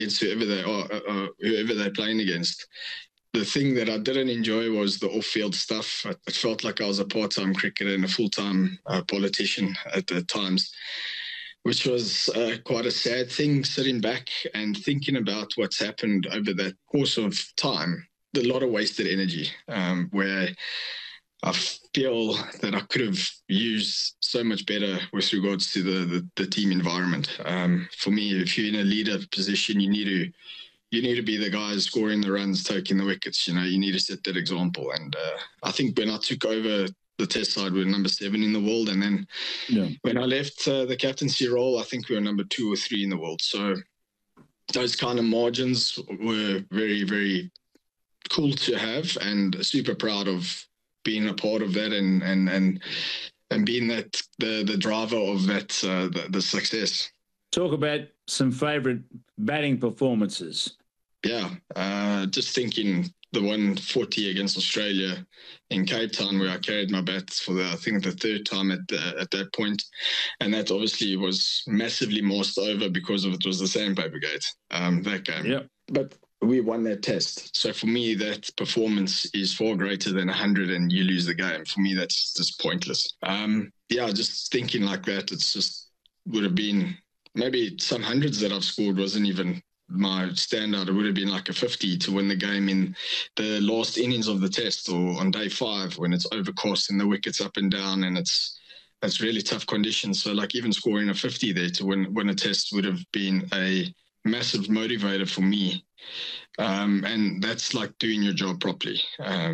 against whoever they are, whoever they're playing against. The thing that I didn't enjoy was the off-field stuff. It felt like I was a part-time cricketer and a full-time politician at the times, which was quite a sad thing, sitting back and thinking about what's happened over that course of time. A lot of wasted energy, where I feel that I could have used so much better with regards to the team environment. For me, if you're in a leader position, you need to be the guys scoring the runs, taking the wickets. You need to set that example. And I think when I took over the Test side, we were number 7 in the world. And then when I left the captaincy role, I think we were number 2 or 3 in the world. So those kind of margins were very, very cool to have, and super proud of being a part of that and being that the driver of that the success. Talk about some favourite batting performances. Yeah, just thinking the 140 against Australia in Cape Town, where I carried my bats for I think the 3rd time at that point, and that obviously was massively mossed over because of it was the Sandpaper Gate, that game. Yeah, but we won that Test. So for me, that performance is far greater than 100 and you lose the game. For me, that's just pointless. Just thinking like that, it's just would have been maybe some hundreds that I've scored wasn't even my standout. It would have been like a 50 to win the game in the last innings of the Test, or on day 5 when it's overcast and the wicket's up and down and it's really tough conditions. So like even scoring a 50 there to win a Test would have been a massive motivator for me. And that's like doing your job properly.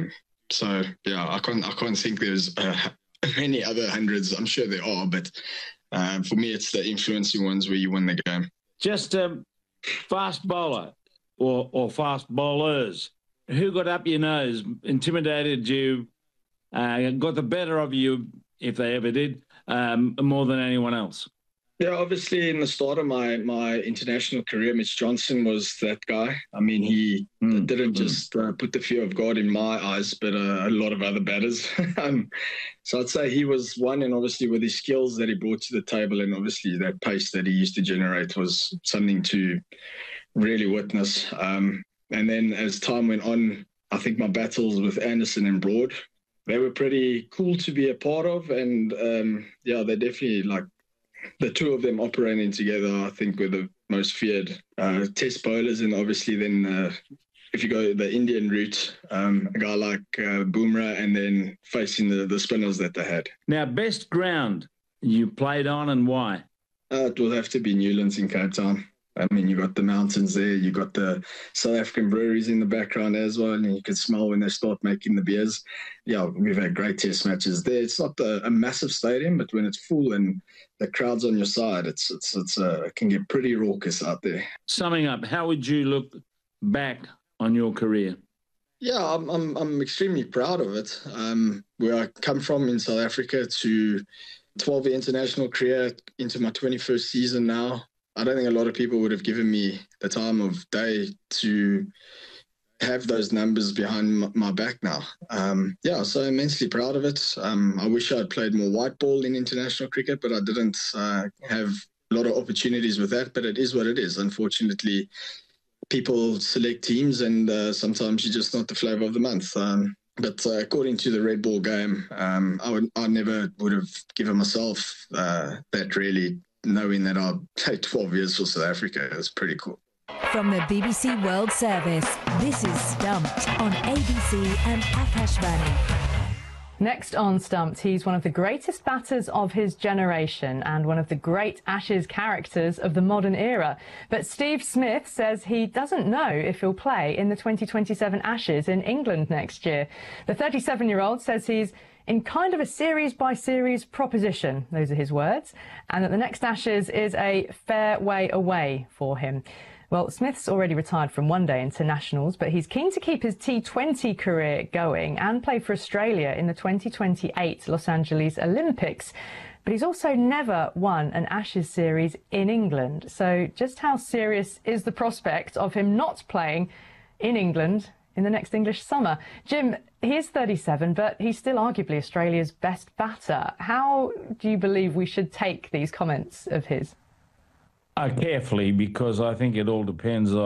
So yeah, I can't think there's many other hundreds. I'm sure there are, but for me, it's the influencing ones where you win the game. Just a fast bowler or fast bowlers. Who got up your nose, intimidated you, got the better of you, if they ever did, more than anyone else? Yeah, obviously in the start of my international career, Mitch Johnson was that guy. I mean, he didn't just put the fear of God in my eyes, but a lot of other batters. So I'd say he was one, and obviously with his skills that he brought to the table, and obviously that pace that he used to generate was something to really witness. And then as time went on, I think my battles with Anderson and Broad, they were pretty cool to be a part of. And they definitely, like, the two of them operating together, I think, were the most feared Test bowlers. And obviously then if you go the Indian route, a guy like Bumrah, and then facing the spinners that they had. Now, best ground you played on and why? It will have to be Newlands in Cape Town. I mean, you got the mountains there, you got the South African breweries in the background as well, and you can smell when they start making the beers. Yeah, we've had great Test matches there. It's not a massive stadium, but when it's full and the crowd's on your side, it can get pretty raucous out there. Summing up, how would you look back on your career? Yeah, I'm extremely proud of it. Where I come from in South Africa to 12-year international career into my 21st season now. I don't think a lot of people would have given me the time of day to have those numbers behind my back now. So immensely proud of it. I wish I'd played more white ball in international cricket, but I didn't have a lot of opportunities with that. But it is what it is. Unfortunately, people select teams, and sometimes you're just not the flavour of the month. But according to the red ball game, I never would have given myself that really, knowing that I'll play 12 years for South Africa. It's pretty cool. From the BBC World Service, this is Stumped on ABC and Akashvani. Next on Stumped, he's one of the greatest batters of his generation and one of the great Ashes characters of the modern era. But Steve Smith says he doesn't know if he'll play in the 2027 Ashes in England next year. The 37-year-old says he's in kind of a series-by-series proposition, those are his words, and that the next Ashes is a fair way away for him. Well, Smith's already retired from one-day internationals, but he's keen to keep his T20 career going and play for Australia in the 2028 Los Angeles Olympics. But he's also never won an Ashes series in England. So just how serious is the prospect of him not playing in England in the next English summer? Jim, he is 37, but he's still arguably Australia's best batter. How do you believe we should take these comments of his? Carefully, because I think it all depends